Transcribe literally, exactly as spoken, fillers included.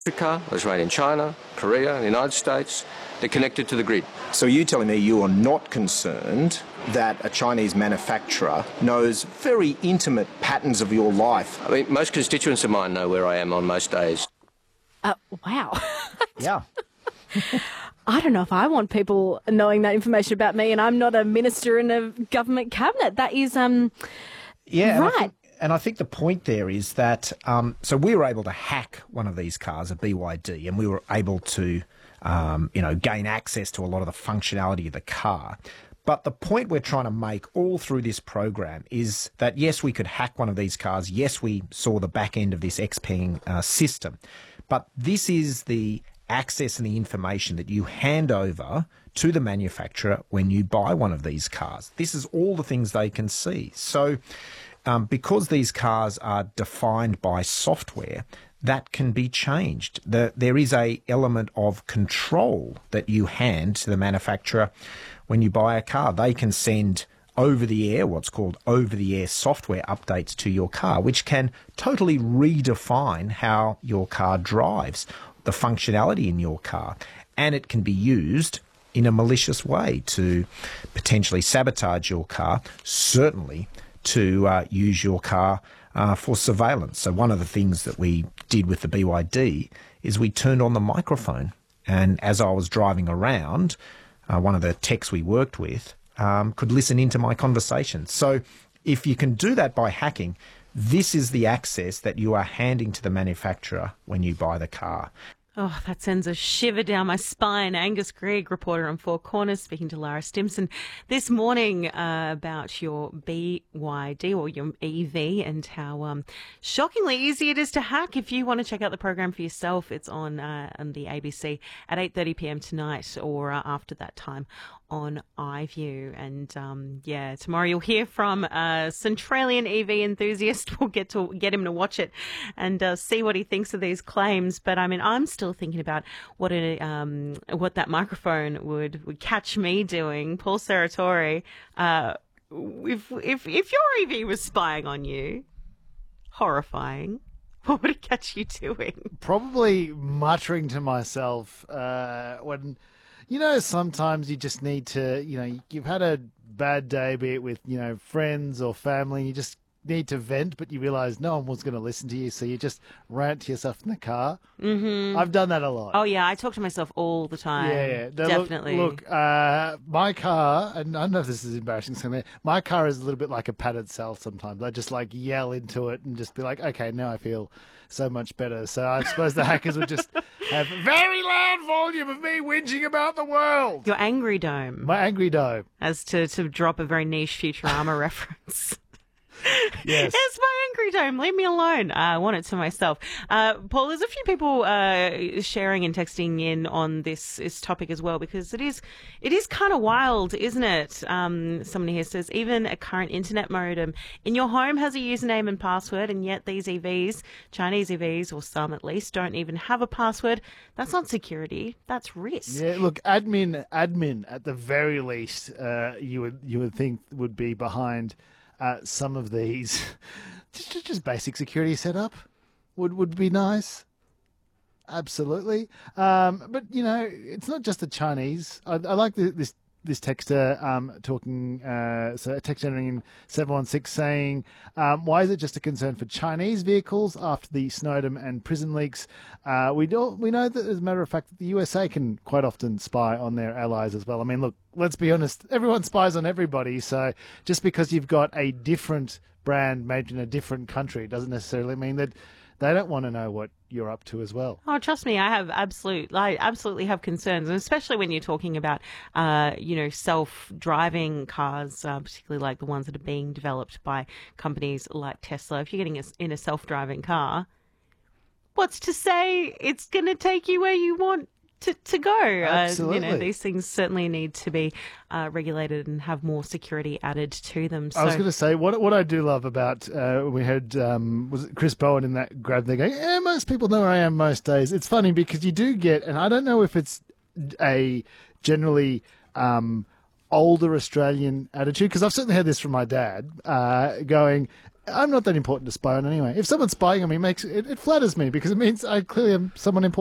Car was made in China, Korea, the United States. They're connected to the grid. So you're telling me you are not concerned that a Chinese manufacturer knows very intimate patterns of your life? I mean, most constituents of mine know where I am on most days. Uh, wow. Yeah. I don't know if I want people knowing that information about me, and I'm not a minister in a government cabinet. That is, um, Yeah, and I right. think, and I think the point there is that, um, so we were able to hack one of these cars, a B Y D, and we were able to, um, you know, gain access to a lot of the functionality of the car. But the point we're trying to make all through this program is that, yes, we could hack one of these cars. Yes, we saw the back end of this Xpeng uh, system. But this is the access and the information that you hand over to the manufacturer when you buy one of these cars. This is all the things they can see. So um, because these cars are defined by software, that can be changed. The, there is a element of control that you hand to the manufacturer when you buy a car. They can send over-the-air, what's called over-the-air software updates to your car, which can totally redefine how your car drives, the functionality in your car, and it can be used in a malicious way to potentially sabotage your car, certainly to uh, use your car uh, for surveillance. So one of the things that we did with the B Y D is we turned on the microphone, and as I was driving around, uh, one of the techs we worked with um, could listen into my conversation. So if you can do that by hacking, this is the access that you are handing to the manufacturer when you buy the car. Oh, that sends a shiver down my spine. Angus Gregg, reporter on Four Corners, speaking to Lara Stimson this morning uh, about your B Y D or your E V and how um, shockingly easy it is to hack. If you want to check out the program for yourself, it's on, uh, on the A B C at eight thirty p m tonight or uh, after that time on iView. And um, yeah, tomorrow you'll hear from a Centralian E V enthusiast. We'll get to get him to watch it and uh, see what he thinks of these claims. But I mean, I'm still thinking about what a, um, what that microphone would, would catch me doing. Paul Serratore, uh, if, if, if your E V was spying on you, horrifying, what would it catch you doing? Probably muttering to myself uh, when... You know, sometimes you just need to, you know, you've had a bad day, be it with, you know, friends or family, you just need to vent, but you realise no one was going to listen to you, so you just rant to yourself in the car. Mm-hmm. I've done that a lot. Oh, yeah, I talk to myself all the time. Yeah, yeah. No, definitely. Look, look uh, my car, and I don't know if this is embarrassing, something. My car is a little bit like a padded cell sometimes. I just, like, yell into it and just be like, okay, now I feel so much better. So I suppose the hackers would just have a very loud volume of me whinging about the world. Your angry dome. My angry dome. As to, to drop a very niche Futurama reference. Yes. It's my angry dome. Leave me alone. Uh, I want it to myself. Uh, Paul, there's a few people uh, sharing and texting in on this, this topic as well, because it is it is kind of wild, isn't it? Um, somebody here says, even a current internet modem in your home has a username and password, and yet these E Vs, Chinese E Vs, or some at least, don't even have a password. That's not security. That's risk. Yeah, look, admin, admin at the very least, uh, you would you would think would be behind Uh, some of these. just, just basic security setup would would be nice. Absolutely. Um, but, you know, it's not just the Chinese. I, I like the, this this texter um, talking, uh, so a text entering in seven one six saying, um, why is it just a concern for Chinese vehicles after the Snowden and PRISM leaks? Uh, we, do, we know that, as a matter of fact, the U S A can quite often spy on their allies as well. I mean, look, let's be honest, everyone spies on everybody. So just because you've got a different brand made in a different country doesn't necessarily mean that they don't want to know what you're up to as well. Oh, trust me, I have absolute, I absolutely have concerns, and especially when you're talking about, uh, you know, self-driving cars, uh, particularly like the ones that are being developed by companies like Tesla. If you're getting a, in a self-driving car, what's to say it's going to take you where you want to, to go? Absolutely. Uh, you know, these things certainly need to be uh, regulated and have more security added to them. So, I was going to say, what what I do love about, uh, we heard, um, was it Chris Bowen in that grab there going, yeah, most people know where I am most days. It's funny because you do get, and I don't know if it's a generally um, older Australian attitude, because I've certainly heard this from my dad, uh, going, I'm not that important to spy on anyway. If someone's spying on me, makes it, it flatters me because it means I clearly am someone important.